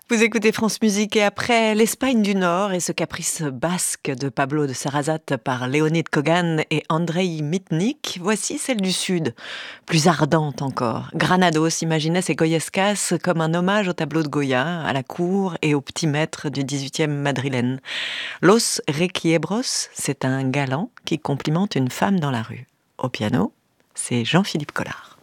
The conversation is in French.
Vous écoutez France Musique et après l'Espagne du Nord et ce caprice basque de Pablo de Sarrazat par Léonid Kogan et Andrei Mitnik, voici celle du Sud, plus ardente encore. Granados imaginait ses Goyescas comme un hommage au tableau de Goya, à la cour et au petit maître du 18e madrilène. Los Requiebros, c'est un galant qui complimente une femme dans la rue. Au piano, c'est Jean-Philippe Collard.